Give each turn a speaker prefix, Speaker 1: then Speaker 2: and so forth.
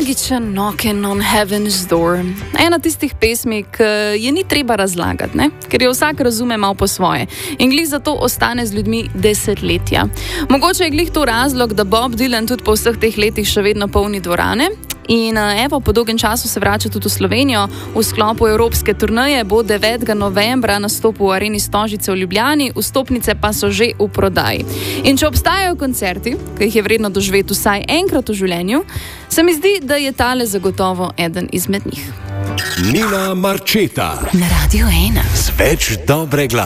Speaker 1: Nostalgičen Knockin' on Heaven's Door. Ena tistih pesmi, ki je ni treba razlagati, ne? Ker jo vsak razume malo po svoje. In glih zato ostane z ljudmi desetletja. Mogoče je glih to razlog, da Bob Dylan tudi po vseh teh letih še vedno polni dvorane. In evo, po dolgem času se vrača tudi v Slovenijo. V sklopu evropske turneje bo 9. novembra nastopil v Areni Stožice v Ljubljani, vstopnice pa so že v prodaji. In če obstajajo koncerti, ki jih je vredno doživeti vsaj enkrat v življenju, se mi zdi, da je tale zagotovo eden izmed njih.
Speaker 2: Nina Marčeta
Speaker 3: na Radio 1
Speaker 2: z več dobre glasbe.